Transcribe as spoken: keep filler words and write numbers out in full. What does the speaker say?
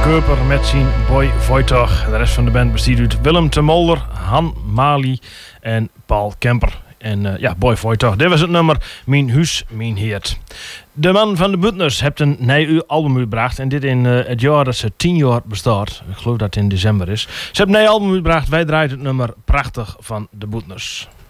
Keuper met zijn Boy Voitog. De rest van de band bestaat uit Willem te Molder, Han Mali en Paul Kemper. En uh, ja, Boy Voitog, dit was het nummer Mijn Huis, Mijn Heert. De man van de Buttners heeft een nieuw album uitgebracht. En dit in uh, het jaar dat ze tien jaar bestaat. Ik geloof dat het in december is. Ze hebben een nieuw album uitgebracht. Wij draaien het nummer Prachtig van de Buttners.